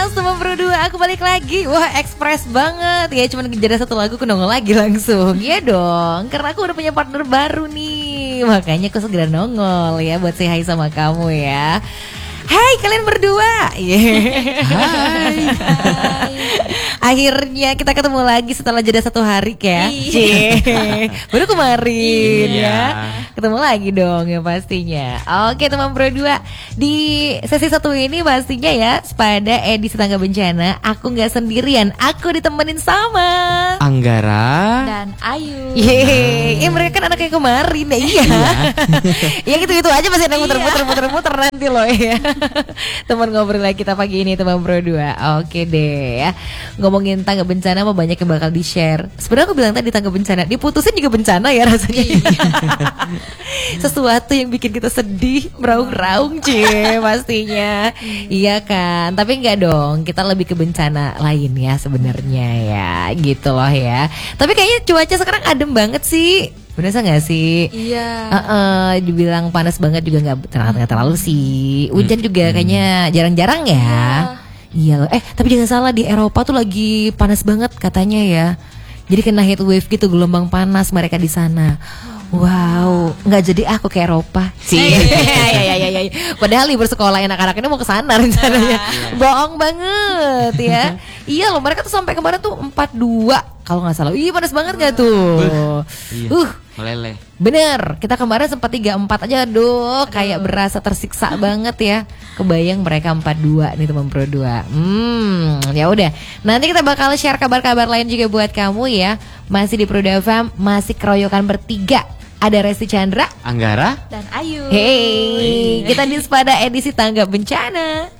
Yes, teman berdua, aku balik lagi. Wah, ekspres banget ya. Cuman jeda satu lagu aku nongol lagi langsung. Iya dong, karena aku udah punya partner baru nih. Makanya aku segera nongol ya buat say hi sama kamu ya. Hai kalian berdua. Hai. Akhirnya kita ketemu lagi setelah jeda 1 hari ya. Baru kemarin ya. Ketemu lagi dong ya pastinya. Oke teman berdua, di sesi 1 ini pastinya ya pada edisi Tangga Bencana, aku gak sendirian, aku ditemenin sama Anggara dan Ayu. Yeay, mereka kan anak yang kemarin ya. Iya. Ya gitu-gitu aja masih ada muter-muter nanti loh ya. Teman ngobrol lagi kita pagi ini teman berdua. Oke deh ya. Ngomongin Tangga Bencana mah banyak yang bakal di-share. Sebenarnya aku bilang tadi Tangga Bencana, diputusin juga bencana ya rasanya. Sesuatu yang bikin kita sedih, meraung-raung cie pastinya. Iya kan? Tapi enggak dong, kita lebih ke bencana lain ya sebenarnya ya. Gitu loh ya. Tapi kayaknya cuaca sekarang adem banget sih. Bener gak sih? Iya. Dibilang panas banget juga nggak terlalu sih. Hujan juga kayaknya jarang-jarang ya. Iya loh. Tapi jangan salah, di Eropa tuh lagi panas banget katanya ya. Jadi kena heat wave gitu, gelombang panas mereka di sana. Wow, nggak jadi aku ke Eropa sih. Ya. Padahal libur sekolah anak-anak ini mau ke sana rencananya. Bohong banget ya. Iya loh, mereka tuh sampai kemarin tuh 42 kalau nggak salah. Ih panas banget gak tuh? meleleh. Bener, kita kemarin sempat 34 aja. Aduh, kayak berasa tersiksa banget ya. Kebayang mereka 42 nih teman Pro 2. Ya udah. Nanti kita bakal share kabar-kabar lain juga buat kamu ya. Masih di Pro FM, masih keroyokan bertiga. Ada Resti Chandra, Anggara dan Ayu. hey, kita di pada edisi Tangga Bencana.